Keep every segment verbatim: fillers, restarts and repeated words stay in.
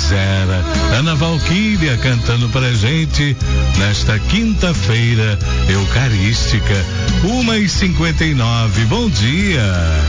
Era. Ana Valquíria cantando pra gente nesta quinta-feira eucarística, uma e cinquenta e nove. Bom dia.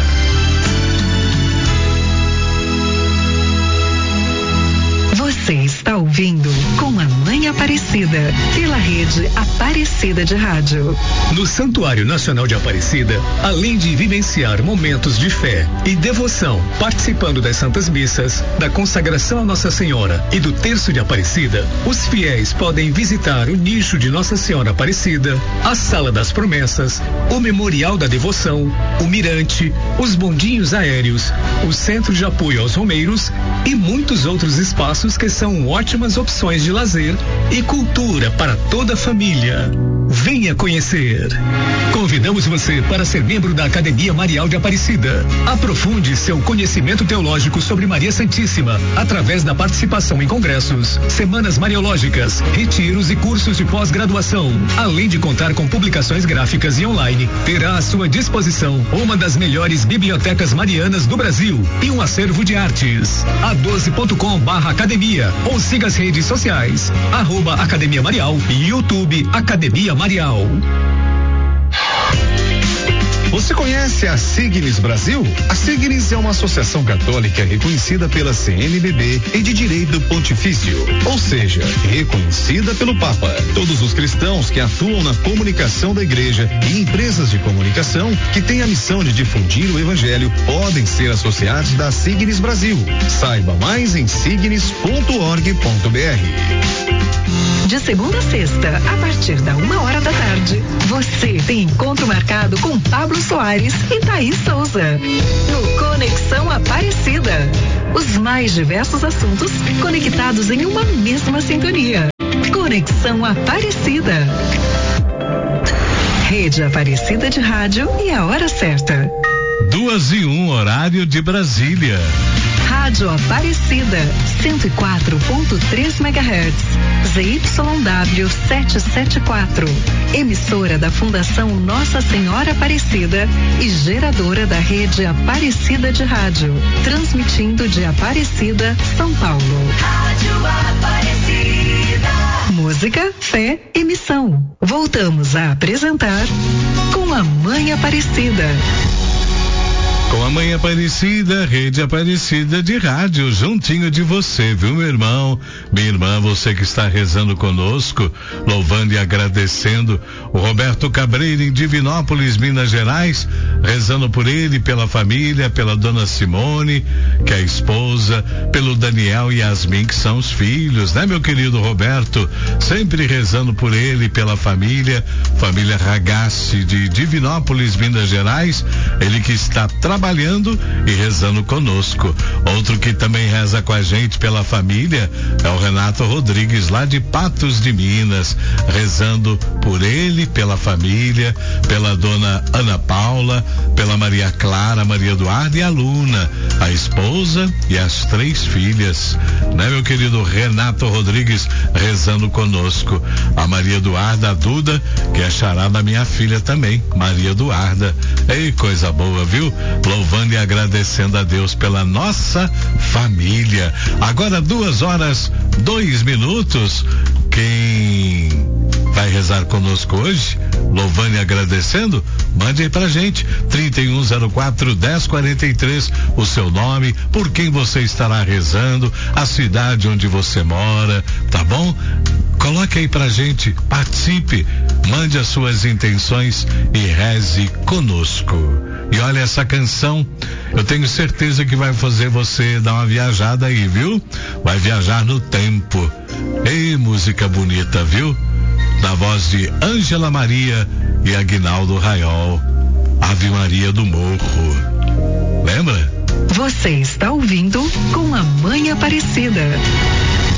Você está ouvindo Com a Mãe Aparecida, pela rede Aparecida de Rádio. No Santuário Nacional de Aparecida, além de vivenciar momentos de fé e devoção, participando das Santas Missas, da consagração a Nossa Senhora e do Terço de Aparecida, os fiéis podem visitar o nicho de Nossa Senhora Aparecida, a Sala das Promessas, o Memorial da Devoção, o Mirante, os bondinhos aéreos, o Centro de Apoio aos Romeiros e muitos outros espaços que são ótimas opções de lazer e cultura para toda a família. Venha conhecer. Convidamos você para ser membro da Academia Marial de Aparecida. Aprofunde seu conhecimento teológico sobre Maria Santíssima através da participação em congressos, semanas mariológicas, retiros e cursos de pós-graduação. Além de contar com publicações gráficas e online, terá à sua disposição uma das melhores bibliotecas marianas do Brasil e um acervo de artes. a doze ponto com barra academia ou siga as redes sociais, arroba Academia Marial e YouTube Academia Marial. Você conhece a Signis Brasil? A Signis é uma associação católica reconhecida pela C N B B e de direito pontifício, ou seja, reconhecida pelo Papa. Todos os cristãos que atuam na comunicação da igreja e empresas de comunicação que têm a missão de difundir o evangelho podem ser associados da Signis Brasil. Saiba mais em signis ponto org ponto br. De segunda a sexta, a partir da uma hora da tarde, você tem encontro marcado com Pablo Soares e Thaís Souza, no Conexão Aparecida. Os mais diversos assuntos conectados em uma mesma sintonia. Conexão Aparecida. Rede Aparecida de Rádio e a hora certa. Duas e um, horário de Brasília. Rádio Aparecida, cento e quatro ponto três megahertz, Z Y W setecentos e setenta e quatro, emissora da Fundação Nossa Senhora Aparecida e geradora da rede Aparecida de Rádio, transmitindo de Aparecida, São Paulo. Rádio Aparecida. Música, fé e missão. Voltamos a apresentar Com a Mãe Aparecida. Com a Mãe Aparecida, rede Aparecida de Rádio, juntinho de você, viu, meu irmão? Minha irmã, você que está rezando conosco, louvando e agradecendo o Roberto Cabreira em Divinópolis, Minas Gerais, rezando por ele, pela família, pela dona Simone, que é a esposa, pelo Daniel e Yasmin, que são os filhos, né, meu querido Roberto? Sempre rezando por ele, pela família, família Ragazzi de Divinópolis, Minas Gerais, ele que está trabalhando trabalhando e rezando conosco. Outro que também reza com a gente pela família é o Renato Rodrigues, lá de Patos de Minas, rezando por ele, pela família, pela dona Ana Paula, pela Maria Clara, Maria Eduarda e a Luna, a esposa e as três filhas, né, meu querido Renato Rodrigues, rezando conosco. A Maria Eduarda, a Duda, que é xará da minha filha também, Maria Eduarda. Ei, coisa boa, viu? Louvando e agradecendo a Deus pela nossa família. Agora duas horas, dois minutos. Quem vai rezar conosco hoje, louvando e agradecendo, mande aí pra gente, trinta e um zero quatro, dez quarenta e três, o seu nome, por quem você estará rezando, a cidade onde você mora, tá bom? Coloque aí pra gente, participe, mande as suas intenções e reze conosco. E olha, essa canção, eu tenho certeza que vai fazer você dar uma viajada aí, viu? Vai viajar no tempo. Ei, música bonita, viu? Na voz de Ângela Maria e Aguinaldo Raiol, Ave Maria do Morro. Lembra? Você está ouvindo Com a Mãe Aparecida.